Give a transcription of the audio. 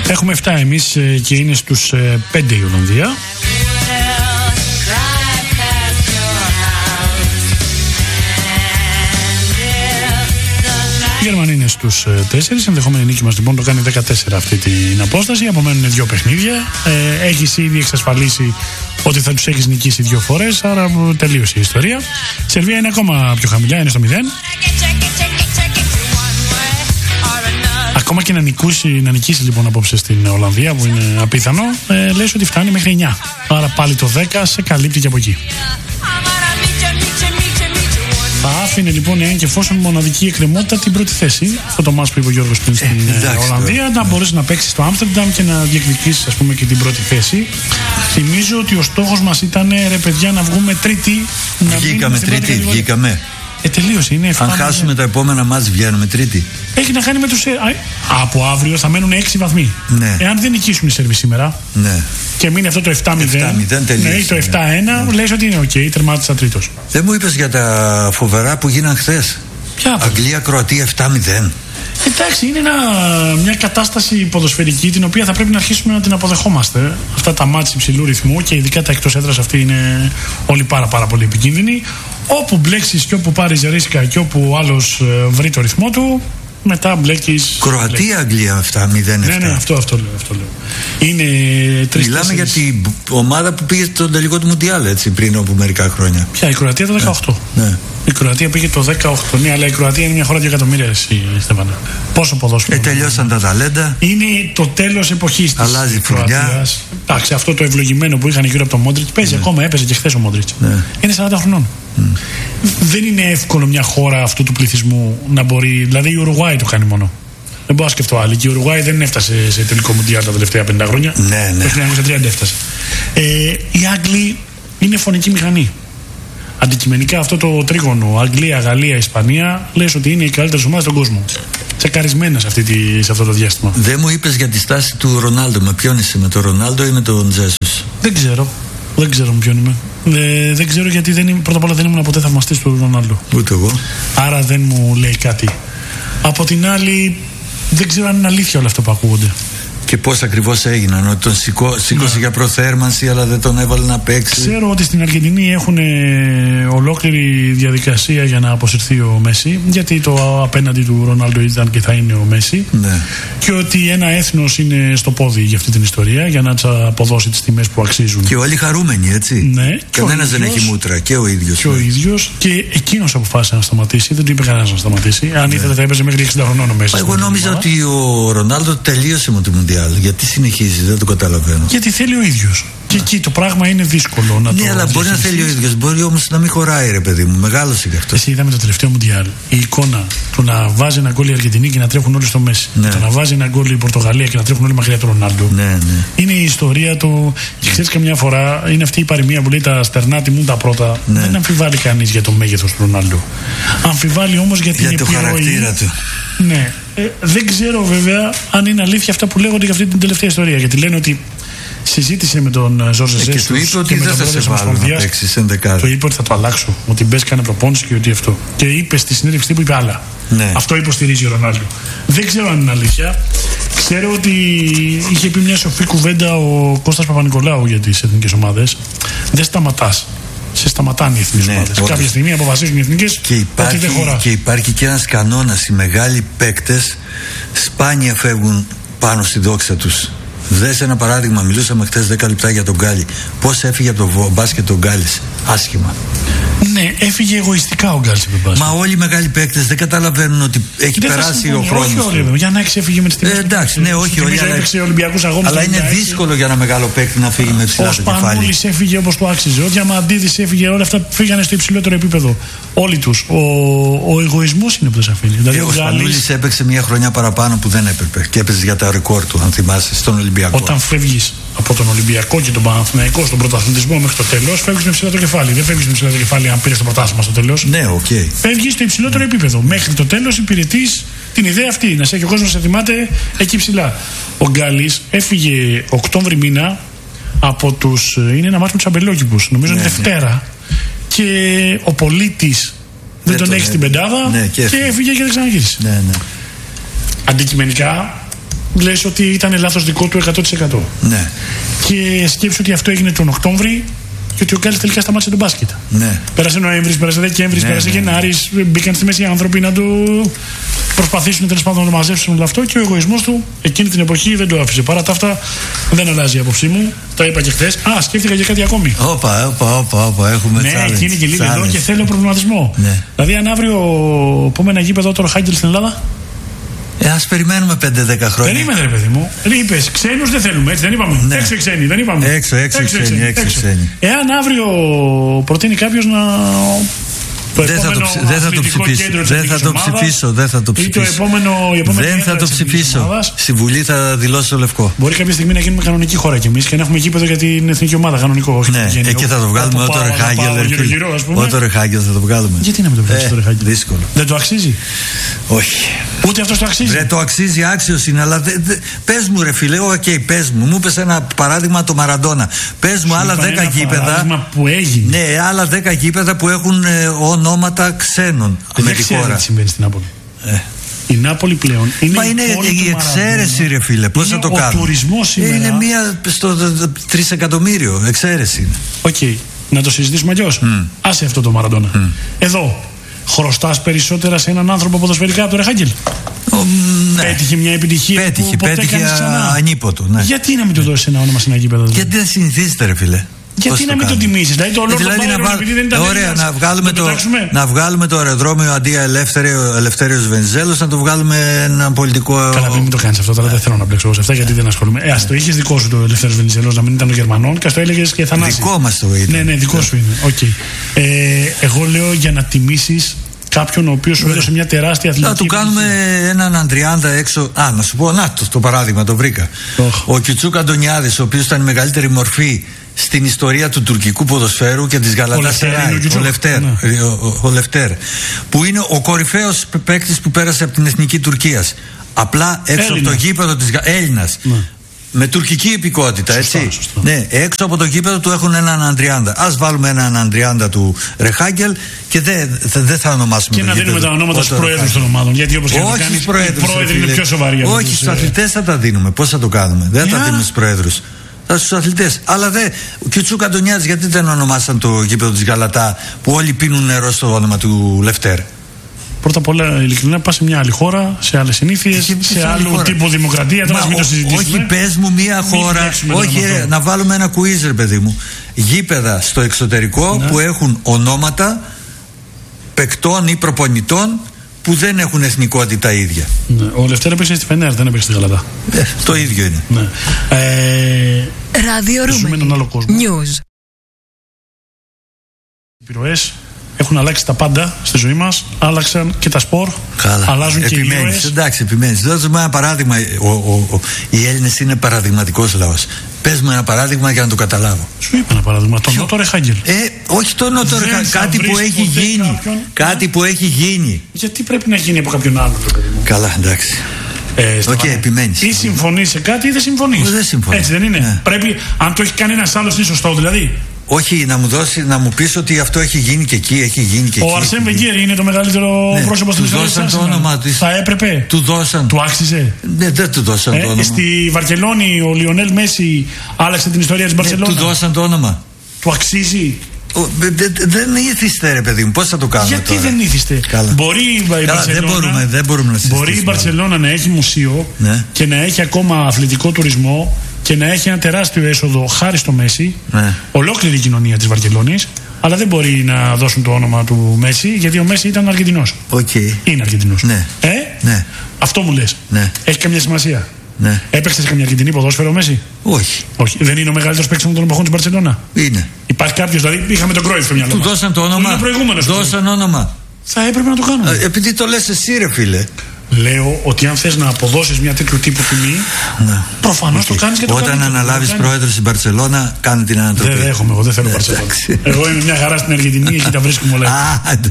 Έχουμε 7 εμείς και είναι στους 5 η Ολλανδία. Η Γερμανία είναι στους 4. Ενδεχόμενη νίκη μας λοιπόν το κάνει 14 αυτή την απόσταση. Απομένουν 2 παιχνίδια. Έχεις ήδη εξασφαλίσει ότι θα τους έχεις νικήσει 2 φορές. Άρα τελείωσε η ιστορία. Η Σερβία είναι ακόμα πιο χαμηλά, είναι στο 0. Ακόμα και να νικήσει λοιπόν απόψε στην Ολλανδία, που είναι απίθανο, λες ότι φτάνει μέχρι 9. Άρα πάλι το 10 σε καλύπτει και από εκεί. Θα άφηνε λοιπόν, εάν και εφόσον μοναδική εκκρεμότητα, την πρώτη θέση. Αυτό το μάτς που είπε ο Γιώργος πριν στην Ολλανδία, να μπορέσει να παίξει στο Άμστερνταμ και να διεκδικήσει, ας πούμε, και την πρώτη θέση. Θυμίζω ότι ο στόχος μας ήταν, ρε παιδιά, να βγούμε τρίτη. Βγήκαμε τρίτη, βγήκαμε. Τελείωσε, είναι 7. Αν χάσουμε τα επόμενα μάτς, βγαίνουμε τρίτη. Έχει να κάνει με τους. Από αύριο θα μένουν 6 βαθμοί. Ναι. Εάν δεν νικήσουν οι Σέρβοι σήμερα. Ναι. Και μείνει αυτό το 7-0. Ναι, ή το 7-1, λες ότι είναι οκ, τερμάτισα τρίτος. Δεν μου είπες για τα φοβερά που γίναν χθες. Ποια? Αγγλία-Κροατία 7-0. Εντάξει, είναι μια κατάσταση ποδοσφαιρική την οποία θα πρέπει να αρχίσουμε να την αποδεχόμαστε. Αυτά τα μάτς υψηλού ρυθμού και ειδικά τα εκτός έδρας, αυτοί είναι όλοι πάρα πολύ επικίνδυνοι. Όπου μπλέξεις και όπου πάρεις ρίσκα και όπου ο άλλος βρει το ρυθμό του, μετά μπλέκεις. Κροατία-Αγγλία 7-0. Ναι, αυτό λέω. Είναι 3-4. Μιλάμε για την ομάδα που πήγε στον τελικό του Μουντιάλ, έτσι, πριν από μερικά χρόνια. Ποια, η Κροατία το 18. Ναι. Η Κροατία πήγε το 18. Ναι, αλλά η Κροατία είναι μια χώρα 2 εκατομμύρια, εσύ, Στέφανα. Πόσο ποδόσφαιρο. Τελειώσαν τα ταλέντα. Είναι το τέλος εποχής της. Αλλάζει φουρνιά. Εντάξει, αυτό το ευλογημένο που είχαν γύρω από τον Μόντριτς παίζει ακόμα, έπαιζε και χθες ο Μόντριτς. Ναι. Είναι 40 χρονών. Δεν είναι εύκολο μια χώρα αυτού του πληθυσμού να μπορεί. Δηλαδή η Ουρουγουάη το κάνει μόνο. Δεν μπορώ να σκεφτώ άλλη. Και η Ουρουγουάη δεν έφτασε σε τελικό Μουντιάλ τα τελευταία 50 χρόνια. Ναι. Το 1930 έφτασε. Οι Άγγλοι είναι φωνική μηχανή. Αντικειμενικά αυτό το τρίγωνο Αγγλία, Γαλλία, Ισπανία, λες ότι είναι οι καλύτερες ομάδες στον κόσμο. Τσεκαρισμένες σε αυτό το διάστημα. Δεν μου είπες για τη στάση του Ρονάλντο. Με ποιον είσαι, με τον Ρονάλντο ή με τον Τζέσους? Δεν ξέρω με ποιον είμαι. Δεν ξέρω γιατί πρώτα απ' όλα δεν ήμουν ποτέ θαυμαστής του Ρονάλντο. Ούτε εγώ. Άρα δεν μου λέει κάτι. Από την άλλη, δεν ξέρω αν είναι αλήθεια όλα αυτά που ακούγονται. Και πώς ακριβώς έγιναν, ότι τον σήκωσε για προθέρμανση αλλά δεν τον έβαλε να παίξει. Ξέρω ότι στην Αργεντινή έχουν ολόκληρη διαδικασία για να αποσυρθεί ο Μέση, γιατί το απέναντι του Ρονάλντο ήταν και θα είναι ο Μέση. Ναι. Και ότι ένα έθνος είναι στο πόδι για αυτή την ιστορία, για να τους αποδώσει τις τιμές που αξίζουν. Και όλοι χαρούμενοι, έτσι. Ναι. Κανένας δεν έχει μούτρα, και ο ίδιος. Και ο ίδιος, και εκείνος αποφάσισε να σταματήσει, δεν του είπε κανένας να σταματήσει. Αν ήθελε θα έπαιζε μέχρι 60 χρονών ο Μέση. Εγώ νόμιζα ότι ο Ρονάλντο τελείωσε με το Μουντιάλ. Γιατί συνεχίζει, δεν το καταλαβαίνω. Γιατί θέλει ο ίδιος. Και εκεί το πράγμα είναι δύσκολο να το. Ναι, αλλά μπορεί να θέλει ο ίδιος. Μπορεί όμως να μην χωράει, ρε παιδί μου. Μεγάλωσε γι' αυτό. Εσύ είδαμε το τελευταίο Μουντιάλ. Η εικόνα του να βάζει ένα γκολ η Αργεντινή και να τρέχουν όλοι στο Μέση. Ναι. Το να βάζει ένα γκολ η Πορτογαλία και να τρέχουν όλοι μακριά του Ρονάλντο. Ναι. Είναι η ιστορία του. Και ξέρεις, καμιά φορά είναι αυτή η παροιμία που λέει τα στερνά τιμούν τα πρώτα. Ναι. Δεν αμφιβάλλει κανείς για το μέγεθος του Ρονάλντο. Αμφιβάλλει όμως για την επιρροή. Χαρακτήρα του. Ναι. Δεν ξέρω βέβαια αν είναι αλήθεια αυτά που λέγονται για αυτή την τελευταία ιστορία. Γιατί λένε ότι συζήτησε με τον Ζόρζε Ζέσους και του είπε ότι δεν θα σε βάλω να παίξεις ενδεκάδα. Το είπε ότι θα το αλλάξω. Ότι μπες, κάνε προπόνηση και ότι αυτό. Και είπε στη συνέντευξη που είπε άλλα. Ναι. Αυτό υποστηρίζει ο Ρονάλντο. Δεν ξέρω αν είναι αλήθεια. Ξέρω ότι είχε πει μια σοφή κουβέντα ο Κώστας Παπα-Νικολάου για τις εθνικές ομάδες. Δεν σταματάς. Σε σταματάνε οι εθνικές ομάδες. Κάποια στιγμή αποφασίζουν οι εθνικές ότι δεν χωρά. Και υπάρχει και ένας κανόνας. Οι μεγάλοι παίκτες σπάνια φεύγουν πάνω στη δόξα τους. Δες ένα παράδειγμα, μιλούσαμε χτες 10 λεπτά για τον Γκάλι. Πώς έφυγε από το μπάσκετ τον Γκάλης? Άσχημα. Ναι, έφυγε εγωιστικά ο Γκάλης από το μπάσκετ. Μα όλοι οι μεγάλοι παίκτες δεν καταλαβαίνουν ότι έχει περάσει ο χρόνος. Όχι όλοι, για να έχει έφυγε με τις τιμές. Εντάξει, ναι, όχι όλοι. Αλλά είναι δύσκολο για ένα μεγάλο παίκτη να φύγει με ψηλά το κεφάλι. Ο Σπανούλης έφυγε όπως το άξιζε. Ο Διαμαντίδης έφυγε, όλα αυτά φύγανε στο υψηλότερο επίπεδο. Όλοι τους. Ο εγωισμός είναι που δεν σε αφήνει. Δηλαδή, ο Σπανούλης έπαιξε μια χρονιά παραπάνω που δεν έπρεπε και έπαιζε για τα ρεκόρ του, αν θυμάσαι, στον Ολυμπιακό. Όταν φεύγεις από τον Ολυμπιακό και τον Παναθηναϊκό στον πρωταθλητισμό μέχρι το τέλος, φεύγεις με ψηλά το κεφάλι. Δεν φεύγεις με ψηλά το κεφάλι αν πήρες το πρωτάθλημα στο τέλος. Ναι, οκ. Φεύγεις στο υψηλότερο επίπεδο. Μέχρι το τέλος υπηρετείς την ιδέα αυτή. Να σε έχει ο κόσμος να σε θυμάται εκεί ψηλά. Ο Γκάλης έφυγε Οκτώβρη μήνα από τους. Είναι ένα μάτι με τους αμπελόκηπους. Νομίζω είναι Δευτέρα. Και ο Πολίτης δεν τον έχει στην πεντάδα και έφυγε και δεν ξαναγύρισε. Ναι. Αντικειμενικά λες ότι ήταν λάθος δικό του 100%. Ναι. Και σκέψου ότι αυτό έγινε τον Οκτώβρη και ότι ο Γκάλης τελικά σταμάτησε τον μπάσκετ. Ναι. Πέρασε Νοέμβρης, πέρασε Δεκέμβρης, πέρασε Γενάρης, μπήκαν στη μέση οι άνθρωποι να του προσπαθήσουν τέλος πάντων να το μαζέψουν όλο αυτό και ο εγωισμός του εκείνη την εποχή δεν το άφησε. Παρά τα αυτά δεν αλλάζει η άποψή μου. Τα είπα και χθες. Σκέφτηκα και κάτι ακόμη. Όπα, έχουμε challenge. Ναι, εκείνη και λίγο εδώ και θέλω προβληματισμό. Ναι. Δηλαδή, αν αύριο πούμε ένα γήπεδο τώρα Χάγκελ στην Ελλάδα. Ας περιμένουμε 5-10 χρόνια. Περίμενε, ρε παιδί μου. Είπες ξένους δεν θέλουμε, έτσι δεν είπαμε. Ναι. Έξω ξένοι, δεν είπαμε. Έξω ξένοι. Εάν αύριο προτείνει κάποιος να. Δεν θα το ψηφίσω. Δεν θα το ψηφίσω. Στη Βουλή θα δηλώσω λευκό. Μπορεί κάποια στιγμή να γίνουμε κανονική χώρα κι εμείς και να έχουμε γήπεδο για την εθνική ομάδα. Κανονικό, όχι. Ναι, εκεί θα το βγάλουμε. Όταν Ρεχάγκελ θα το βγάλουμε. Γιατί να μην το βγάλουμε το Ρεχάγκελ? Δύσκολο. Δεν το αξίζει. Όχι. Ούτε αυτό το αξίζει. Δεν το αξίζει, άξιος είναι. Αλλά πες μου, ρε φίλε, πες μου. Μου πες ένα παράδειγμα το Μαραντόνα. Πες μου άλλα 10 γήπεδα. Ναι, άλλα 10 γήπεδα που έχουν ονόματα ξένων με τη χώρα. Δεν συμβαίνει στην Νάπολη. Η Νάπολη πλέον είναι. Μα είναι η εξαίρεση, ρε φίλε. Πώς θα το κάνουμε? Ο τουρισμός σήμερα. Είναι μία στο 3 εκατομμύριο. Εξαίρεση. Οκ. Να το συζητήσουμε αλλιώς. Άσε αυτό το Μαραντόνα. Εδώ. Χρωστάς περισσότερα σε έναν άνθρωπο ποδοσφαιρικά από το Ρεχάγκελ? Ναι. Πέτυχε μια επιτυχία. Πέτυχε ανίποτο. Ναι. Γιατί να μην του δώσεις ένα όνομα σε ένα γήπεδο? Γιατί δεν συνηθίζεται, ρε φίλε. Γιατί να μην το τιμήσεις? Δηλαδή, να βγάλουμε το αεροδρόμιο αντί Ελευθέριος Βενιζέλος, να το βγάλουμε ένα πολιτικό. Καλά, μην το κάνεις αυτό τώρα, δεν θέλω να μπλέξω σε αυτά γιατί δεν ασχολούμαι. Ας το είχες δικό σου το Ελευθέριος Βενιζέλος, να μην ήταν των Γερμανών και ας το έλεγες και Θανάση. Δικό μας το ήταν. Ναι, δικό σου είναι. Okay. Εγώ λέω για να τιμήσεις κάποιον ο οποίος σου έδωσε μια τεράστια αθλητική. Να του κάνουμε έναν Αντριάντα έξω. Να σου πω, το παράδειγμα, το βρήκα. Ο Κιουτσούκ Αντωνιάδης, ο οποίος ήταν η μεγαλύτερη μορφή στην ιστορία του τουρκικού ποδοσφαίρου και της Γαλατασαράι, ο Λευτέρ, που είναι ο κορυφαίος παίκτης που πέρασε από την εθνική Τουρκίας. Απλά έξω από το γήπεδο της Έλληνας. Με τουρκική υπηκότητα, έτσι. Σωστό. Ναι, έξω από το γήπεδο του έχουν έναν Αντριάντα. Ας βάλουμε έναν Αντριάντα του Ρεχάγκελ και δεν θα ονομάσουμε. Και να δίνουμε τα ονόματα στους προέδρους των ομάδων. Γιατί όπως και να κάνεις, οι πρόεδροι είναι πιο σοβαροί. Όχι, στους αθλητές θα τα δίνουμε. Πώς θα το κάνουμε? Δεν θα τα δίνουμε στους προέδρους. Στους αθλητές. Αλλά ο Κιουτσούκ Αντωνιάδης, γιατί δεν ονομάσαν το γήπεδο της Γαλατά που όλοι πίνουν νερό στο όνομα του Λευτέρ? Πρώτα απ' όλα, ειλικρινά, πας σε μια άλλη χώρα, σε άλλες συνήθειες, σε άλλου τύπου δημοκρατία. Τώρα μην το συζητήσουμε. Όχι, πες μου μια χώρα. Όχι, να βάλουμε ένα quiz, ρε παιδί μου. Γήπεδα στο εξωτερικό που έχουν ονόματα παικτών ή προπονητών που δεν έχουν εθνικότητα ίδια. Ναι. Ο Λευτέρ έπαιξε στη Φενέρ, δεν έπαιξε στη Γαλατά. Το ίδιο είναι. Ναι. Ράδιο Ρούμενη. News. Επιρροές. Έχουν αλλάξει τα πάντα στη ζωή μας. Άλλαξαν και τα σπορ. Καλά. Αλλάζουν και οι ήρωες. Εντάξει, επιμένεις. Δώσουμε ένα παράδειγμα. Οι Έλληνες είναι παραδειγματικός λαός. Πες μου ένα παράδειγμα για να το καταλάβω. Σου είπα ένα παράδειγμα. Το Νότο Ρεχάγκελ. Όχι το Νότο Ρεχάγκελ. Κάτι που έχει γίνει. Κάτι που έχει γίνει. Γιατί πρέπει να γίνει από κάποιον άλλον? Καλά, εντάξει. Επιμένεις. Ή συμφωνείς σε κάτι ή δεν συμφωνείς. Δεν συμφωνώ. Έτσι δεν είναι? Ναι. Πρέπει, αν το έχει κάνει ένας άλλος, είναι σωστό δηλαδή. Όχι, να μου πεις ότι αυτό έχει γίνει και εκεί, έχει γίνει και εκεί. Ο Αρσέν Βεγγέρ είναι το μεγαλύτερο πρόσωπο στην ιστορία της. Του δώσαν το όνομα της. Θα έπρεπε. Του δώσαν. Του άξιζε. Ναι, δεν του δώσαν το όνομα. Στη Βαρκελόνη ο Λιονέλ Μέση άλλαξε την ιστορία της Μπαρσελόνα. Του δώσαν το όνομα. Του αξίζει. Δεν ήθιστε, ρε παιδί μου, πώς θα το κάνουμε? Γιατί δεν ήθιστε? Δεν μπορούμε να συζητήσουμε. Μπορεί η Μπαρσελόνα να έχει μουσείο και να έχει ακόμα αθλητικό τουρισμό και να έχει ένα τεράστιο έσοδο χάρη στο Μέση, ολόκληρη η κοινωνία της Βαρκελόνης, αλλά δεν μπορεί να δώσουν το όνομα του Μέση γιατί ο Μέση ήταν Αργεντινός. Είναι Αργεντινός. Ναι. Αυτό μου λες. Έχει καμιά σημασία? Ναι. Έπαιξε σε καμιά Αργεντινή ποδόσφαιρο ο Μέση? Όχι. Δεν είναι ο μεγαλύτερος παίκτης των εποχών της Μπαρσελόνα? Είναι. Υπάρχει κάποιος, δηλαδή είχαμε τον Κρόιφ στο μυαλό μας. Του δώσαν το όνομα. Δώσαν όνομα. Θα έπρεπε να το κάνουμε. Επειδή το λες εσύ, ρε φίλε. Λέω ότι αν θες να αποδώσεις μια τέτοιου τύπου τιμή, προφανώς το κάνεις και το κάνεις. Όταν αναλάβεις πρόεδρος στην Μπαρσελόνα, κάνε την ανατροπή. Δεν δέχομαι, εγώ δεν θέλω Μπαρσελόνα. Εγώ είμαι μια χαρά στην Αργεντινή, εκεί τα βρίσκουμε όλα.